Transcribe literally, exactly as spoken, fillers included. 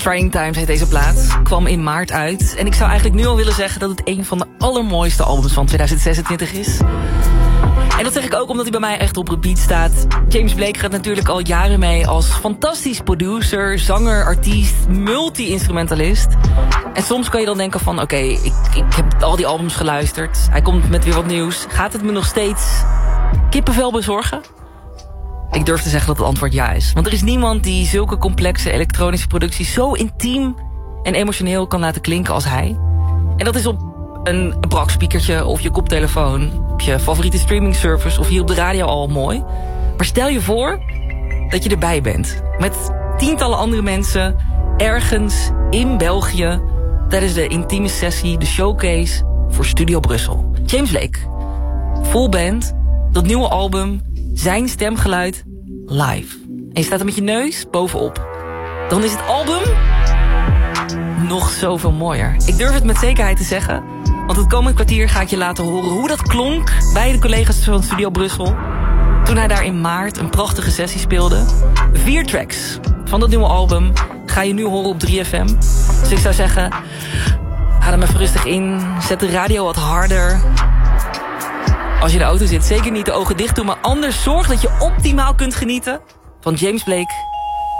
Trying Times heet deze plaat. Kwam in maart uit. En ik zou eigenlijk nu al willen zeggen dat het een van de allermooiste albums van twintig zesentwintig is. En dat zeg ik ook omdat hij bij mij echt op repeat staat. James Blake gaat natuurlijk al jaren mee als fantastisch producer, zanger, artiest, multi-instrumentalist. En soms kan je dan denken van, oké, okay, ik, ik heb al die albums geluisterd. Hij komt met weer wat nieuws. Gaat het me nog steeds kippenvel bezorgen? Ik durf te zeggen dat het antwoord ja is. Want er is niemand die zulke complexe elektronische producties zo intiem en emotioneel kan laten klinken als hij. En dat is op een brak-speakertje of je koptelefoon, op je favoriete streaming service of hier op de radio al mooi. Maar stel je voor dat je erbij bent. Met tientallen andere mensen, ergens in België, tijdens de intieme sessie, de showcase voor Studio Brussel. James Blake, full band, dat nieuwe album, zijn stemgeluid live. En je staat er met je neus bovenop. Dan is het album nog zoveel mooier. Ik durf het met zekerheid te zeggen, want het komende kwartier ga ik je laten horen hoe dat klonk bij de collega's van Studio Brussel toen hij daar in maart een prachtige sessie speelde. Vier tracks van dat nieuwe album ga je nu horen op drie F M. Dus ik zou zeggen, adem even rustig in, zet de radio wat harder. Als je in de auto zit, zeker niet de ogen dicht doen, maar anders zorg dat je optimaal kunt genieten van James Blake